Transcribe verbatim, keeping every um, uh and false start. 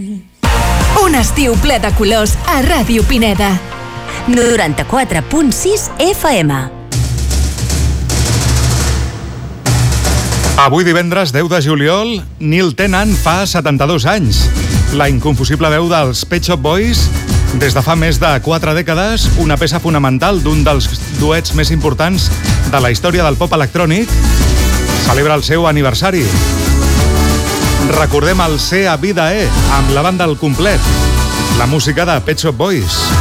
Un estiu ple de colors a Ràdio Pineda. noranta-quatre punt sis F M. Avui divendres deu de juliol, Neil Tennant fa setanta-dos anys. La inconfusible veu dels Pet Shop Boys, des de fa més de quatre dècades, una peça fonamental d'un dels duets més importants de la història del pop electrònic, celebra el seu aniversari. Recordem el Sea Vida E, amb la banda al complet, la música de Pet Shop Boys.